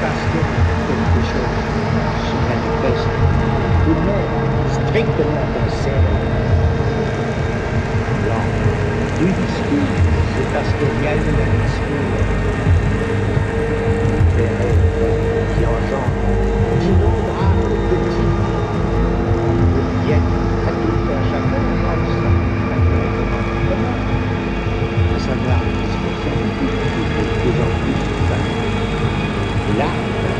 parce que quelque chose se manifeste ou non strictement concerne du discours, c'est parce qu'il y a eu un discours qui engendre d'innombrables petits qui viennent à tout un chacun rendre ça naturellement commun, à savoir l'expression de plus en plus là,